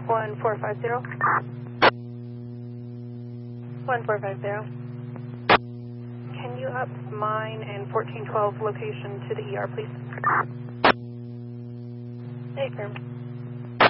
1450. 1450. Can you up mine and 1412 location to the ER, please? Affirm.